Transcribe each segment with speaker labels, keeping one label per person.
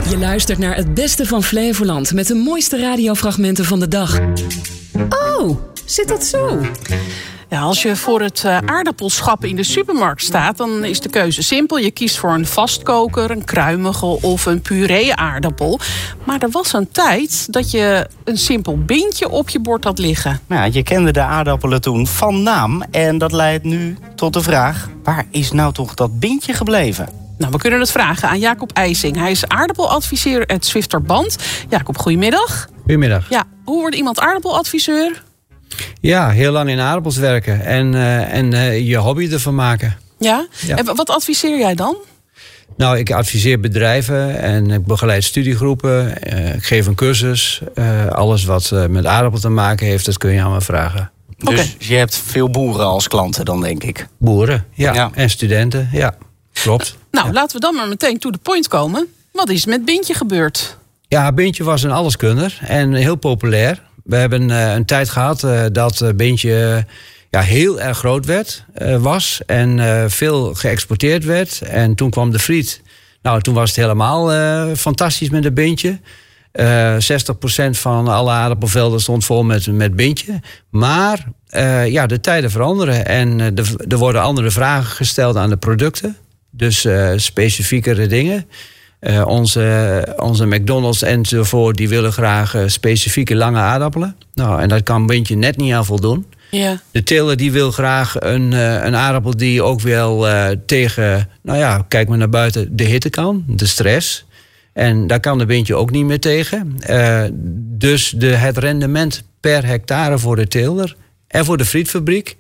Speaker 1: Je luistert naar het beste van Flevoland met de mooiste radiofragmenten van de dag. Oh, zit dat zo?
Speaker 2: Ja, als je voor het aardappelschap in de supermarkt staat, dan is de keuze simpel. Je kiest voor een vastkoker, een kruimige of een puree-aardappel. Maar er was een tijd dat je een simpel bintje op je bord had liggen.
Speaker 3: Ja, je kende de aardappelen toen van naam. En dat leidt nu tot de vraag, waar is nou toch dat bintje gebleven?
Speaker 2: Nou, we kunnen het vragen aan Jacob IJsing. Hij is aardappeladviseur uit Zwifterband. Jacob, goedemiddag.
Speaker 4: Goedemiddag.
Speaker 2: Ja, hoe wordt iemand aardappeladviseur?
Speaker 4: Ja, heel lang in aardappels werken en je hobby ervan maken.
Speaker 2: Ja?
Speaker 4: Ja.
Speaker 2: En wat adviseer jij dan?
Speaker 4: Nou, ik adviseer bedrijven en ik begeleid studiegroepen. Ik geef een cursus. Alles wat met aardappel te maken heeft, dat kun je aan me vragen.
Speaker 3: Dus je hebt veel boeren als klanten dan, denk ik?
Speaker 4: Boeren, ja. En studenten, ja. Klopt.
Speaker 2: Nou, laten we dan maar meteen to the point komen. Wat is met Bintje gebeurd?
Speaker 4: Ja, Bintje was een alleskunner en heel populair. We hebben een tijd gehad dat Bintje heel erg groot was en veel geëxporteerd werd. En toen kwam de friet. Nou, toen was het helemaal fantastisch met een Bintje. 60% van alle aardappelvelden stond vol met Bintje. Maar de tijden veranderen en er worden andere vragen gesteld aan de producten. Dus specifiekere dingen. Onze McDonald's enzovoort, die willen graag specifieke lange aardappelen. Nou, en daar kan Bintje net niet aan voldoen.
Speaker 2: Ja.
Speaker 4: De teler die wil graag een aardappel die ook wel tegen, kijk maar naar buiten, de hitte kan, de stress. En daar kan de Bintje ook niet meer tegen. Dus het rendement per hectare voor de teler en voor de frietfabriek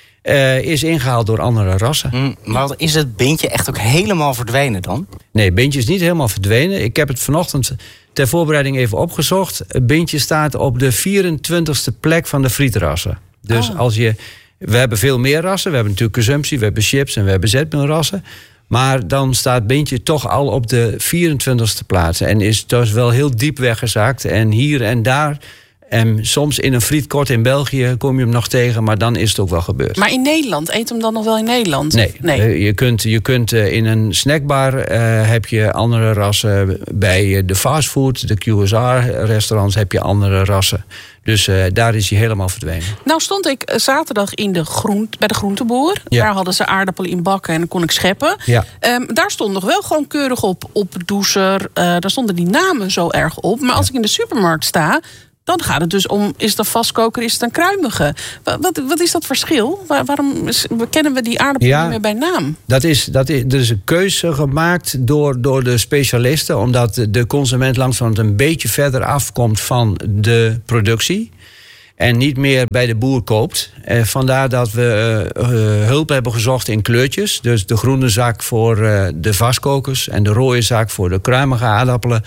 Speaker 4: is ingehaald door andere rassen.
Speaker 3: Maar is het Bintje echt ook helemaal verdwenen dan?
Speaker 4: Nee, Bintje is niet helemaal verdwenen. Ik heb het vanochtend ter voorbereiding even opgezocht. Bintje staat op de 24e plek van de frietrassen. Dus we hebben veel meer rassen. We hebben natuurlijk consumptie, we hebben chips en we hebben zetmeelrassen. Maar dan staat Bintje toch al op de 24e plaats. En is dus wel heel diep weggezakt. En hier en daar, en soms in een frietkort in België kom je hem nog tegen, maar dan is het ook wel gebeurd.
Speaker 2: Maar in Nederland, eet hem dan nog wel in Nederland?
Speaker 4: Nee. Je kunt in een snackbar heb je andere rassen. Bij de fastfood, de QSR-restaurants heb je andere rassen. Dus daar is hij helemaal verdwenen.
Speaker 2: Nou stond ik zaterdag bij de groenteboer.
Speaker 4: Ja.
Speaker 2: Daar hadden ze aardappelen in bakken en dan kon ik scheppen.
Speaker 4: Ja.
Speaker 2: Daar stond nog wel gewoon keurig op Doeser. Daar stonden die namen zo erg op. Maar als ik in de supermarkt sta, dan gaat het dus om, is het een vastkoker, is het een kruimige? Wat is dat verschil? Waarom kennen we die aardappelen niet meer bij naam? Er
Speaker 4: is een keuze gemaakt door de specialisten, omdat de consument langzamerhand een beetje verder afkomt van de productie en niet meer bij de boer koopt. Vandaar dat we hulp hebben gezocht in kleurtjes. Dus de groene zak voor de vastkokers en de rode zak voor de kruimige aardappelen.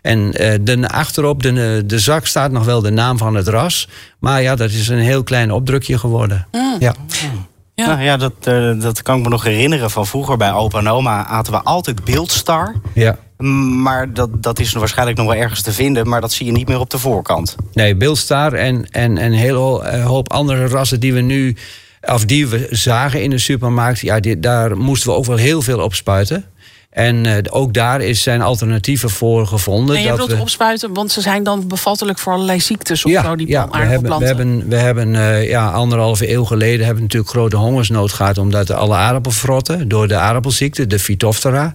Speaker 4: En achterop de zak staat nog wel de naam van het ras. Maar ja, dat is een heel klein opdrukje geworden. Ja.
Speaker 2: Ja.
Speaker 3: Nou ja, dat kan ik me nog herinneren van vroeger. Bij opa en oma aten we altijd Beeldstar.
Speaker 4: Ja.
Speaker 3: Maar dat is waarschijnlijk nog wel ergens te vinden, maar dat zie je niet meer op de voorkant.
Speaker 4: Nee, Beeldstar en een hele hoop andere rassen die we zagen in de supermarkt. Ja, daar moesten we ook wel heel veel op spuiten. En ook daar zijn alternatieven voor gevonden.
Speaker 2: En je bedoelt opspuiten, want ze zijn dan bevattelijk voor allerlei ziektes of zo, die aardappelplanten.
Speaker 4: We hebben 1,5 eeuw geleden hebben natuurlijk grote hongersnood gehad, omdat alle aardappelen verrotten door de aardappelziekte, de Phytophthora.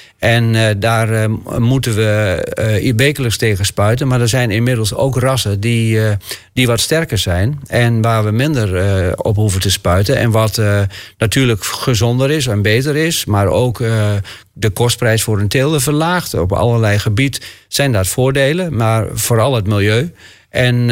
Speaker 4: En daar moeten we wekelijks tegen spuiten. Maar er zijn inmiddels ook rassen die wat sterker zijn. En waar we minder op hoeven te spuiten. En wat natuurlijk gezonder is en beter is. Maar ook de kostprijs voor een teler verlaagt. Op allerlei gebieden zijn daar voordelen. Maar vooral het milieu. En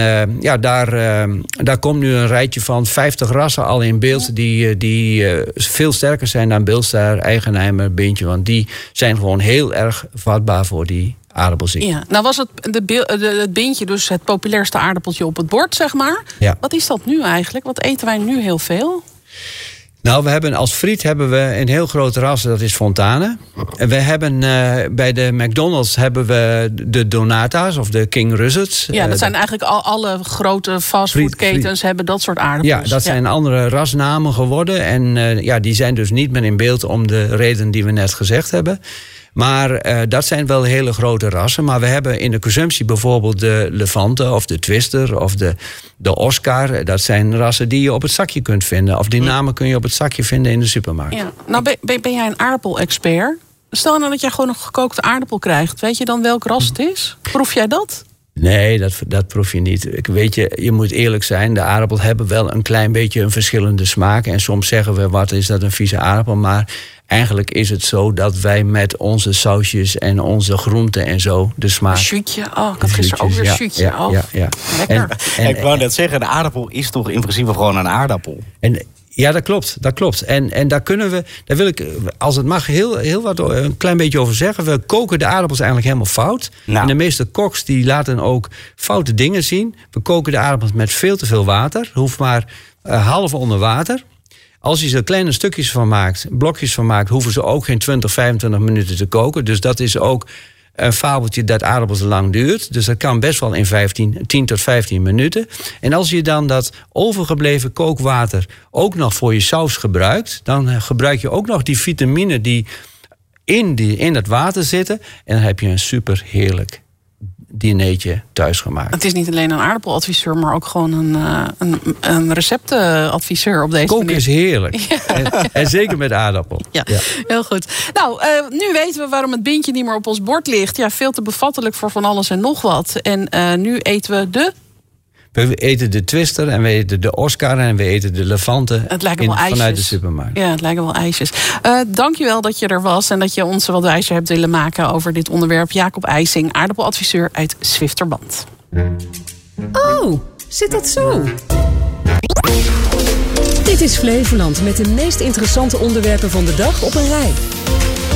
Speaker 4: daar komt nu een rijtje van 50 rassen al in beeld die veel sterker zijn dan Beeldstar, Eigenheimer, Bintje. Want die zijn gewoon heel erg vatbaar voor die aardappelziekte.
Speaker 2: Ja, nou was het Bintje dus het populairste aardappeltje op het bord, zeg maar.
Speaker 4: Ja.
Speaker 2: Wat is dat nu eigenlijk? Wat eten wij nu heel veel?
Speaker 4: Nou, als friet hebben we een heel groot ras, dat is Fontane. En we hebben bij de McDonald's hebben we de Donata's of de King Russet's.
Speaker 2: Ja, dat zijn eigenlijk alle grote fastfoodketens hebben dat soort aardappels.
Speaker 4: Ja, dat zijn andere rasnamen geworden. En die zijn dus niet meer in beeld om de reden die we net gezegd hebben. Maar dat zijn wel hele grote rassen. Maar we hebben in de consumptie bijvoorbeeld de Levante of de Twister of de Oscar. Dat zijn rassen die je op het zakje kunt vinden. Of die namen kun je op het zakje vinden in de supermarkt.
Speaker 2: Ja. Nou, ben jij een aardappelexpert? Stel nou dat jij gewoon een gekookte aardappel krijgt. Weet je dan welk ras het is? Proef jij dat?
Speaker 4: Nee, dat proef je niet. Weet je moet eerlijk zijn. De aardappels hebben wel een klein beetje een verschillende smaak. En soms zeggen we, wat is dat een vieze aardappel? Maar eigenlijk is het zo dat wij met onze sausjes en onze groenten en zo de smaak...
Speaker 2: Shootje. Oh, ik had gisteren ook weer shootje.
Speaker 4: Ja.
Speaker 2: Lekker.
Speaker 3: En ik wou net zeggen, de aardappel is toch in principe gewoon een aardappel?
Speaker 4: Ja, dat klopt. En daar wil ik, als het mag, heel wat een klein beetje over zeggen. We koken de aardappels eigenlijk helemaal fout.
Speaker 3: Nou.
Speaker 4: En de meeste koks die laten ook foute dingen zien. We koken de aardappels met veel te veel water. Hoeft maar half onder water. Als je er kleine stukjes van maakt, blokjes van maakt, hoeven ze ook geen 20, 25 minuten te koken. Dus dat is ook een fabeltje dat aardappels lang duurt. Dus dat kan best wel in 10 tot 15 minuten. En als je dan dat overgebleven kookwater ook nog voor je saus gebruikt, dan gebruik je ook nog die vitamine die in het water zitten. En dan heb je een super heerlijk dinertje thuis gemaakt.
Speaker 2: Het is niet alleen een aardappeladviseur, maar ook gewoon een receptenadviseur op deze manier.
Speaker 4: Koken is heerlijk. Ja. En zeker met aardappel.
Speaker 2: Ja, heel goed. Nou, nu weten we waarom het bintje niet meer op ons bord ligt. Ja, veel te bevattelijk voor van alles en nog wat. En nu eten we
Speaker 4: We eten de Twister en we eten de Oscar en we eten de Levante vanuit de supermarkt.
Speaker 2: Ja, het lijken wel ijsjes. Dankjewel dat je er was en dat je ons wat wijzer hebt willen maken over dit onderwerp. Jacob IJsing, aardappeladviseur uit Zwifterband.
Speaker 1: Oh, zit dat zo? Dit is Flevoland met de meest interessante onderwerpen van de dag op een rij.